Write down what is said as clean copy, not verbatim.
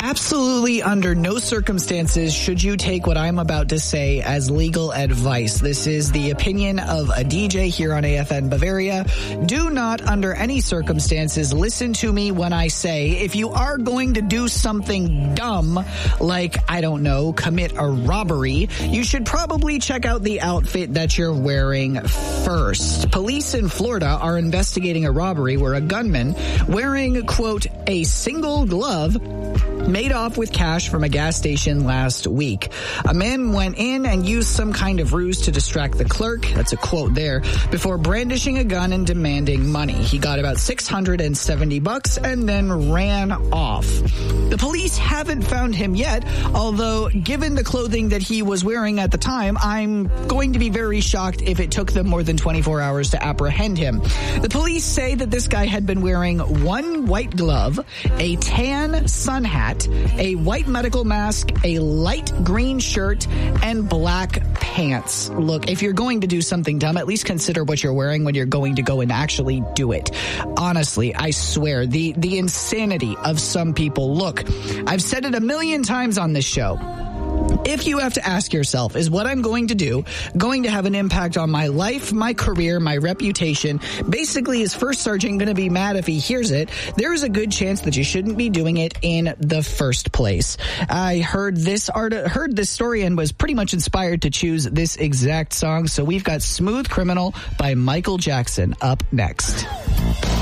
Absolutely under no circumstances should you take what I'm about to say as legal advice. This is the opinion of a DJ here on AFN Bavaria. Do not, under any circumstances, listen to me when I say if you are going to do something dumb, like, I don't know, commit a robbery, you should probably check out the outfit that you're wearing first. Police in Florida are investigating a robbery where a gunman wearing, quote, a single glove made off with cash from a gas station last week. A man went in and used some kind of ruse to distract the clerk, that's a quote there, before brandishing a gun and demanding money. He got about $670 and then ran off. The police haven't found him yet, although given the clothing that he was wearing at the time, I'm going to be very shocked if it took them more than 24 hours to apprehend him. The police say that this guy had been wearing one white glove, a tan sun hat, a white medical mask, a light green shirt, and black pants. Look, if you're going to do something dumb, at least consider what you're wearing when you're going to go and actually do it. Honestly, I swear, the insanity of some people. Look, I've said it a million times on this show. If you have to ask yourself, is what I'm going to do going to have an impact on my life, my career, my reputation? Basically, is First Sergeant going to be mad if he hears it? There is a good chance that you shouldn't be doing it in the first place. I heard this story and was pretty much inspired to choose this exact song. So we've got Smooth Criminal by Michael Jackson up next.